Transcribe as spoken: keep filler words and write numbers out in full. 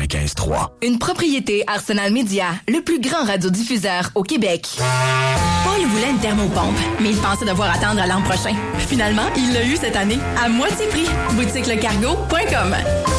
quatre-vingt-quinze trois. Une propriété Arsenal Média, le plus grand radiodiffuseur au Québec. Paul voulait une thermopompe, mais il pensait devoir attendre à l'an prochain. Finalement, il l'a eu cette année, à moitié prix. boutique le cargo point com.